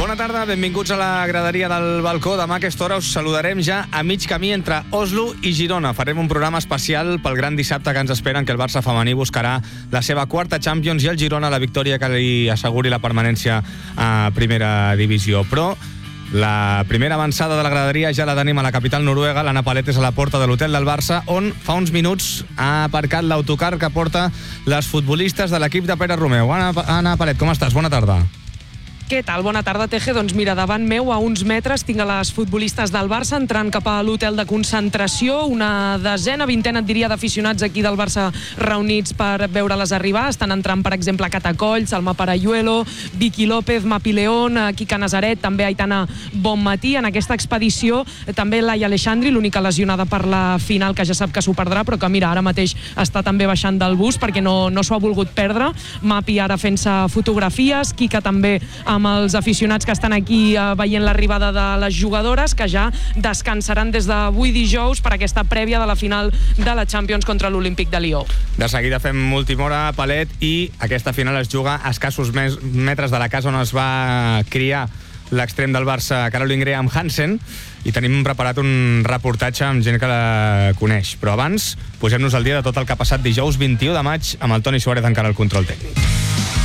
Bona tarda, benvinguts a la graderia del balcó. Demà a aquesta hora us saludarem ja a mig camí entre Oslo i Girona. Farem un programa especial pel gran dissabte que ens esperen, que el Barça femení buscarà la seva quarta Champions i el Girona la victòria que li asseguri la permanència a primera divisió. Però la primera avançada de la graderia ja la tenim a la capital noruega. L'Anna Palet és a la porta de l'hotel del Barça, on fa uns minuts ha aparcat l'autocar que porta les futbolistes de l'equip de Pere Romeu. Anna Palet, com estàs? Bona tarda. Què tal? Bona tarda, Teje. Doncs mira, davant meu, a uns metres, tinc a les futbolistes del Barça entrant cap a l'hotel de concentració. Una desena, vintena, et diria, d'aficionats aquí del Barça reunits per veure-les arribar. Estan entrant, per exemple, Catacoll, Salma Parayuelo, Vicky López, Mapi León, Quica Nazaret, també Aitana Bonmatí. En aquesta expedició també Laia Alexandri, l'única lesionada per la final, que ja sap que s'ho perdrà, però que mira, ara mateix està també baixant del bus perquè no s'ho ha volgut perdre. Mapi ara fent-se fotografies, Quica també amb els aficionats que estan aquí veient l'arribada de les jugadores, que ja descansaran des d'avui dijous per aquesta prèvia de la final de la Champions contra l'Olímpic de Lió. De seguida fem última hora, Palet, i aquesta final es juga a escassos metres de la casa on es va criar l'extrem del Barça, Caroline Graham Hansen, i tenim preparat un reportatge amb gent que la coneix. Però abans, posem-nos al dia de tot el que ha passat dijous 21 de maig amb el Toni Suárez encara al control tècnic.